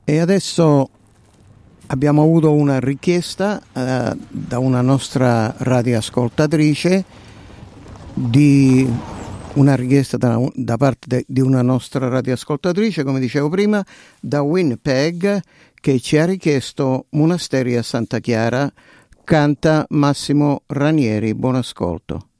E adesso abbiamo avuto una richiesta da una nostra radioascoltatrice, una richiesta da parte di una nostra radioascoltatrice, come dicevo prima, da Winnipeg, che ci ha richiesto Monasteri a Santa Chiara, canta Massimo Ranieri. Buon ascolto.